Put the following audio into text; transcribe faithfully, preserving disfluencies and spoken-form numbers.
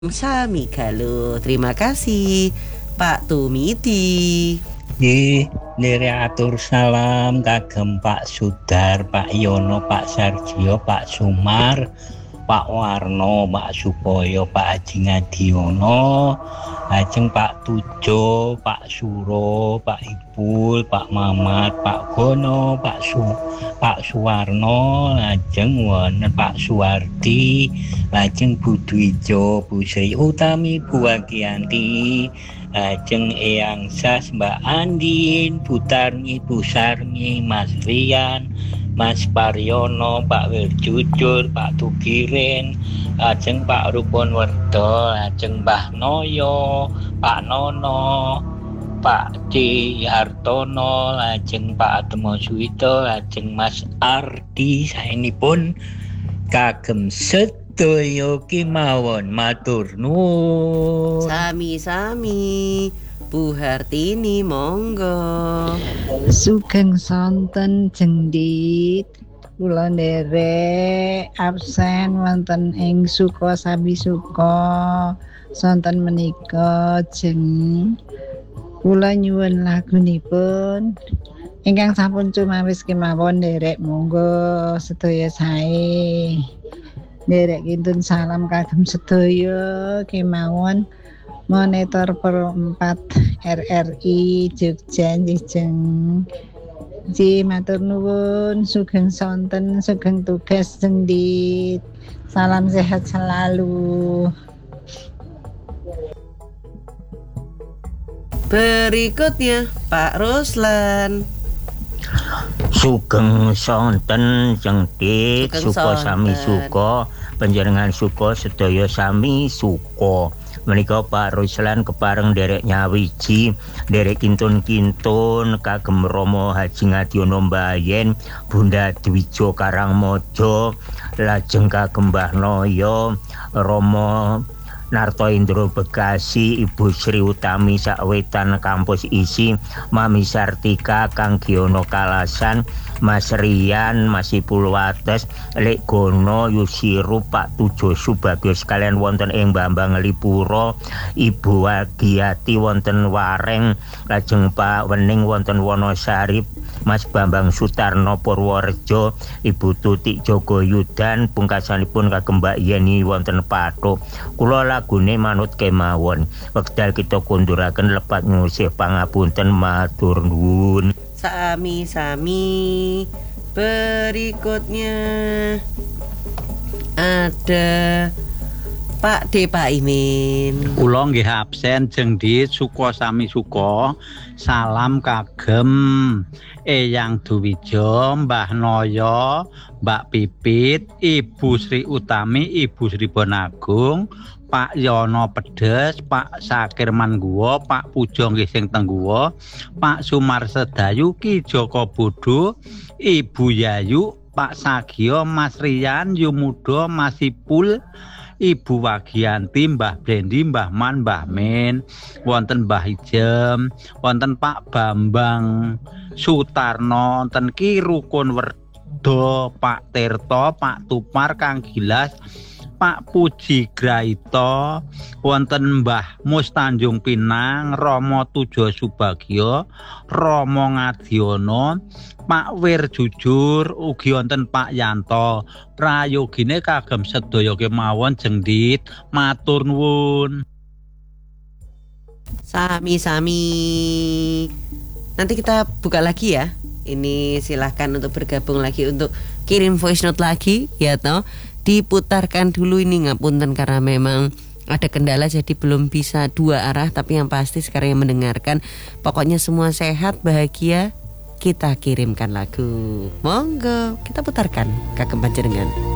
Sami kalau terima kasih Pak Tumiti. Nggih, nire atur salam kagem Pak Sudar, Pak Yono, Pak Sarjio, Pak Sumar, Pak Warno, Pak Supoyo, Pak Haji Ngadiono, lajeng Pak Tujo, Pak Suro, Pak Ibul, Pak Mamat, Pak Gono, Pak Su, Pak Suwarno, lajeng wonten Pak Suwardi, lajeng Bu Dwijo, Bu Sri Utami, Bu Wagianti, lajeng Eyang Sas, Mbak Andin, Bu Tarmi, Bu Sarmi, Mas Rian, Mas Paryono, Pak Wirjujur, Pak Tugirin, lajeng Pak Rukun Werdo, lajeng Mbah Noyo, Pak Nono, Pak C Hartono, lajeng Pak Atmo Suwito, lajeng Mas Ardi, saenipun kagem sedaya kemawon matur nuwun. Sami-sami Bu Hartini monggo. Sugeng sonten jendit kula nderek absen wonten ing suka sami suka sonten menika jeng kula nyuwun lagunipun ingkang sampun cumawis kemawon nderek monggo sedaya sae nderek kintun salam kagem sedaya kemawon Monitor perempat R R I Jogja Jeng Ji matur nuwun sugeng sonten sugeng tugas jendit salam sehat selalu. Berikutnya Pak Ruslan. Sugeng sonten jengtit suka sami suka panjenengan suka sedaya sami suka. Menika Pak Ruslan kepareng derek nyawiji derek kintun-kintun kagem Romo Haji Ngadiono Mbayen, Bunda Dwijo Karangmojo, lajeng kagem Mbah Noyo, Romo Narto Indro Bekasi, Ibu Sri Utami Sakwetan Kampus Isi, Mami Sartika Kang Giono Kalasan, Mas Rian, Mas Ipulwates, Lek Gono, Yusiru, Pak Tujo Subagio sekalian wonten ing Bambang Lipuro, Ibu Wagiati wonten Wareng, lajeng Pak Wening wonten Wonosari, Mas Bambang Sutarno Purworejo, Ibu Tutik Jogo Yudan, pungkasanipun kagem Mbak Yeni wonten Pathuk. Kula lagune manut kemawon. Wekdal kita kunduraken lepat ngusih pangapunten matur nuwun. Sami-sami. Berikutnya ada Pak D Pak Imin. Kula nggih absen jengdit suka sami suka. Salam kagem Eyang Duwijo, Mbah Noyo, Mbak Pipit, Ibu Sri Utami, Ibu Sri Bonagung, Pak Yono Pedes, Pak Sakir Mangguwo, Pak Pujo nggih sing tengguwo, Pak Sumar Sedayu, Ki Joko Bodo, Ibu Yayu, Pak Sagio, Mas Rian, Yumudo, Mas Ipul, Ibu Wagianti, Mbah Blendi, Mbah Man, Mbah Men, wonten Mbah Ijem, wonten Pak Bambang Sutarno, wonten Ki Rukun Werdo, Pak Tirto, Pak Tupar, Kang Gilas, Pak Puji Graito, wonten Mbah Mus Tanjung Pinang, Romo Tujo Subagio, Romo Ngadiono, Pak Wir Jujur, ugi wonten Pak Yanto. Prayogine kagem sedaya kemawon jengdit matur nuwun. Sami-sami. Nanti kita buka lagi ya. Ini silahkan untuk bergabung lagi untuk kirim voice note lagi ya toh. Diputarkan dulu ini ngapunten karena memang ada kendala jadi belum bisa dua arah, tapi yang pasti sekarang yang mendengarkan pokoknya semua sehat bahagia, kita kirimkan lagu. Monggo kita putarkan kagem panjenengan.